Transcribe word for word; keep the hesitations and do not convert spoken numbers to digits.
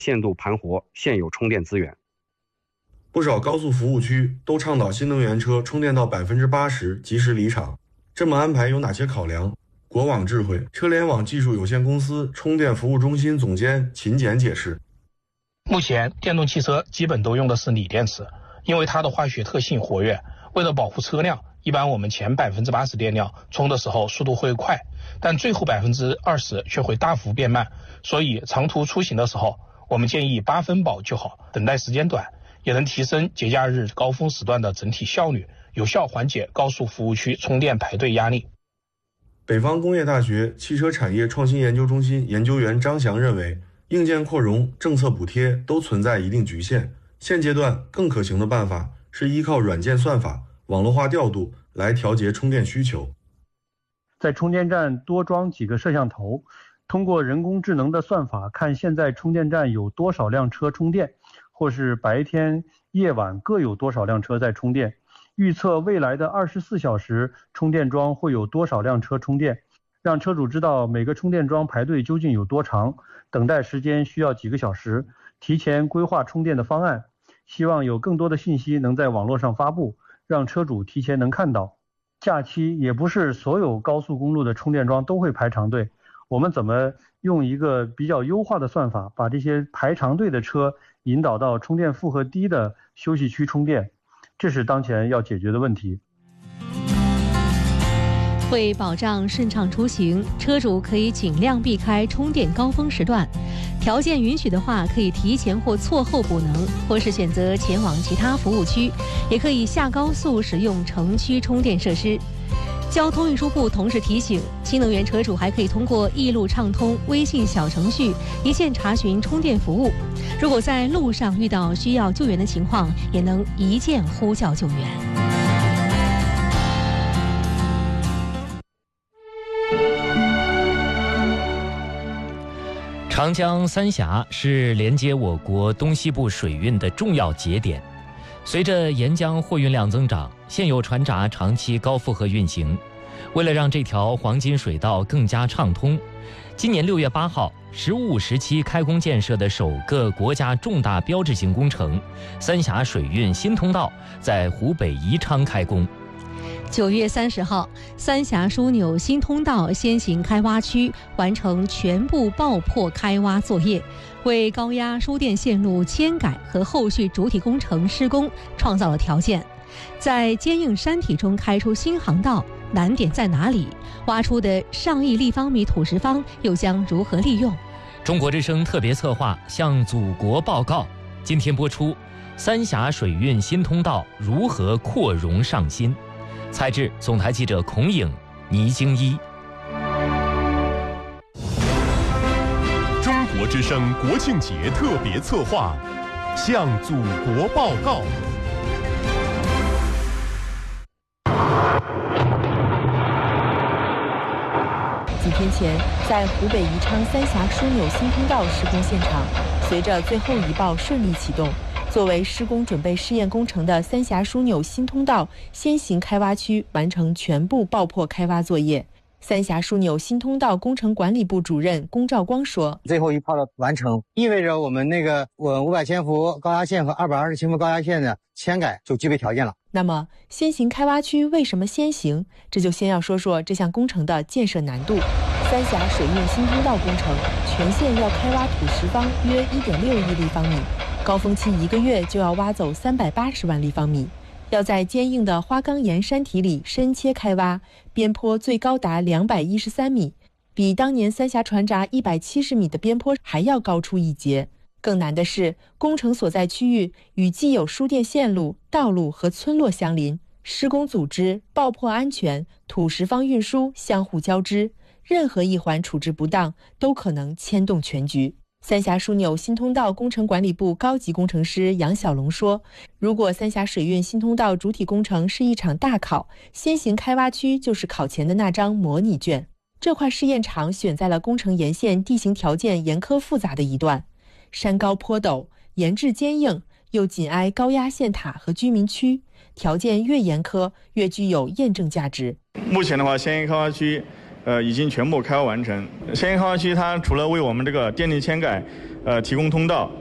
限度盘活现有充电资源。 不少高速服务区都倡导新能源车充电到百分之八十及时离场，这么安排有哪些考量？国网智慧车联网技术有限公司充电服务中心总监秦简解释， 目前电动汽车基本都用的是锂电池，因为它的化学特性活跃，为了保护车辆，一般我们前百分之八十电量充的时候速度会快，但最后百分之二十却会大幅变慢，所以长途出行的时候，我们建议八分饱就好，等待时间短，也能提升节假日高峰时段的整体效率，有效缓解高速服务区充电排队压力。 北方工业大学汽车产业创新研究中心研究员张翔认为，硬件扩容、政策补贴都存在一定局限，现阶段更可行的办法是依靠软件算法、网络化调度来调节充电需求。 在充电站多装几个摄像头，通过人工智能的算法看现在充电站有多少辆车充电，或是白天夜晚各有多少辆车在充电，预测未来的二十四小时充电桩会有多少辆车充电，让车主知道每个充电桩排队究竟有多长，等待时间需要几个小时，提前规划充电的方案。希望有更多的信息能在网络上发布，让车主提前能看到。假期也不是所有高速公路的充电桩都会排长队，我们怎么用一个比较优化的算法，把这些排长队的车引导到充电负荷低的休息区充电，这是当前要解决的问题。 为保障顺畅出行，车主可以尽量避开充电高峰时段，条件允许的话，可以提前或错后补能，或是选择前往其他服务区，也可以下高速使用城区充电设施。交通运输部同时提醒，新能源车主还可以通过易路畅通微信小程序一键查询充电服务，如果在路上遇到需要救援的情况，也能一键呼叫救援。 长江三峡是连接我国东西部水运的重要节点。随着沿江货运量增长，现有船闸长期高负荷运行。为了让这条黄金水道更加畅通，今年六月八号，十五五时期开工建设的首个国家重大标志性工程——三峡水运新通道，在湖北宜昌开工。 九月三十号，三峡枢纽新通道先行开挖区完成全部爆破开挖作业，为高压输电线路迁改和后续主体工程施工创造了条件。在坚硬山体中开出新航道，难点在哪里？挖出的上亿立方米土石方又将如何利用？ 中国之声特别策划向祖国报告，今天播出：三峡水运新通道如何扩容上新？采制总台记者孔颖、倪京一。 中国之声国庆节特别策划，向祖国报告。 几天前，在湖北宜昌三峡枢纽新通道施工现场，随着最后一爆顺利启动，作为施工准备试验工程的三峡枢纽新通道先行开挖区完成全部爆破开挖作业。三峡枢纽新通道工程管理部主任龚兆光说：“ 最后一炮的完成，意味着我们那个我五百千伏高压线和二百二十千伏高压线的迁改就具备条件了。” 那么，先行开挖区为什么先行？这就先要说说这项工程的建设难度。三峡水运新通道工程全线要开挖土石方约 一点六亿立方米，高峰期一个月就要挖走三百八十万立方米。要在坚硬的花岗岩山体里深切开挖，边坡最高达两百一十三米，比当年三峡船闸一百七十米的边坡还要高出一截。更难的是，工程所在区域与既有输电线路、道路和村落相邻，施工组织、爆破安全、土石方运输相互交织，任何一环处置不当，都可能牵动全局。三峡枢纽新通道工程管理部高级工程师杨小龙说：“如果三峡水运新通道主体工程是一场大考，先行开挖区就是考前的那张模拟卷。这块试验场选在了工程沿线地形条件严苛复杂的一段，山高坡陡，岩质坚硬，又紧挨高压线塔和居民区，条件越严苛，越具有验证价值。 目前的话，先行开挖区呃，已经全部开挖完成。县营开发区它除了为我们这个电力迁改，呃，提供通道。